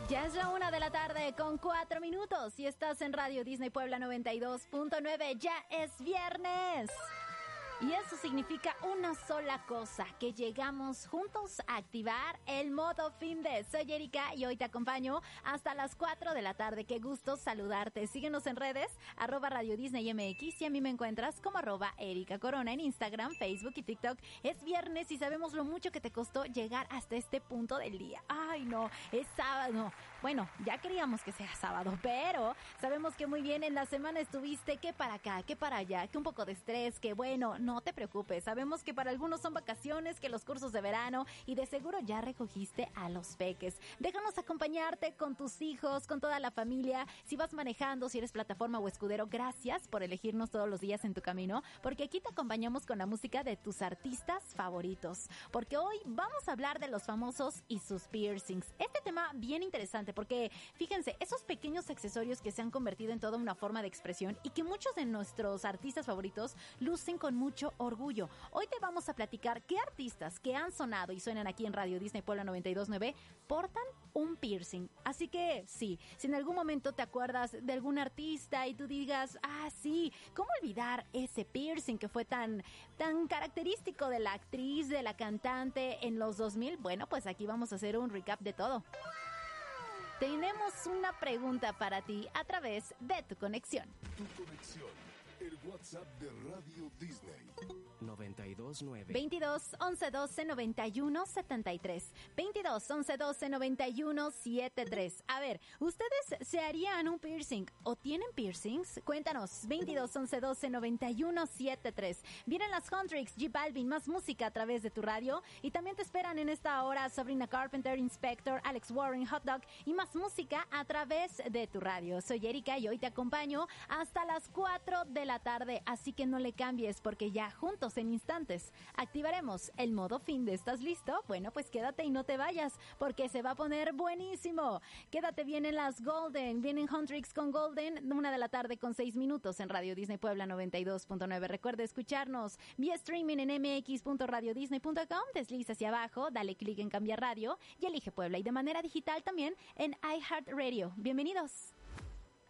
Ya es la 1:00 con 4 minutos y estás en Radio Disney Puebla 92.9. Ya es viernes. Y eso significa una sola cosa, que llegamos juntos a activar el modo fin de. Soy Erika y hoy te acompaño hasta las 4:00. Qué gusto saludarte. Síguenos en redes, @Radio Disney MX, y a mí me encuentras como @Erika Corona en Instagram, Facebook y TikTok. Es viernes y sabemos lo mucho que te costó llegar hasta este punto del día. Ay, no, es sábado. Bueno, ya queríamos que sea sábado, pero sabemos que muy bien en la semana estuviste que para acá, que para allá, que un poco de estrés, que bueno, no te preocupes. Sabemos que para algunos son vacaciones, que los cursos de verano, y de seguro ya recogiste a los peques. Déjanos acompañarte con tus hijos, con toda la familia. Si vas manejando, si eres plataforma o escudero, gracias por elegirnos todos los días en tu camino, porque aquí te acompañamos con la música de tus artistas favoritos. Porque hoy vamos a hablar de los famosos y sus piercings. Este tema bien interesante porque, fíjense, esos pequeños accesorios que se han convertido en toda una forma de expresión y que muchos de nuestros artistas favoritos lucen con mucho orgullo. Hoy te vamos a platicar qué artistas que han sonado y suenan aquí en Radio Disney Puebla 92.9 portan un piercing. Así que sí, si en algún momento te acuerdas de algún artista y tú digas, sí, ¿cómo olvidar ese piercing que fue tan característico de la actriz, de la cantante en los 2000? Bueno, pues aquí vamos a hacer un recap de todo. Tenemos una pregunta para ti a través de tu conexión. Tu conexión. El WhatsApp de Radio Disney. 92.9 22 11 12 91 73. 22 11 12 91 73. A ver, ¿ustedes se harían un piercing o tienen piercings? Cuéntanos. 22 11 12 91 73. Vienen las Huntrix, J Balvin, más música a través de tu radio. Y también te esperan en esta hora Sabrina Carpenter, Inspector, Alex Warren, Hot Dog y más música a través de tu radio. Soy Erika y hoy te acompaño hasta las 4:00 PM, así que no le cambies porque ya juntos en instantes activaremos el modo fin de. ¿Estás listo? Bueno, pues quédate y no te vayas porque se va a poner buenísimo. Quédate bien en las Golden. Vienen Huntrix con Golden, 1:00 con 6 minutos en Radio Disney Puebla 92.9. Recuerda escucharnos vía streaming en mx.radiodisney.com. Desliza hacia abajo, dale clic en cambiar radio y elige Puebla, y de manera digital también en iHeartRadio. Bienvenidos.